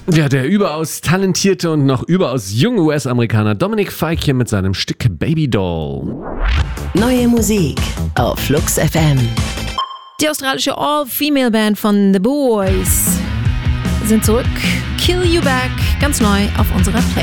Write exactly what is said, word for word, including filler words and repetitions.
Ja, der überaus talentierte und noch überaus junge U S-Amerikaner Dominic Fike hier mit seinem Stück Baby Doll. Neue Musik auf Flux F M. Die australische All-Female-Band von The Boys sind zurück. Kill You Back, ganz neu auf unserer Playlist.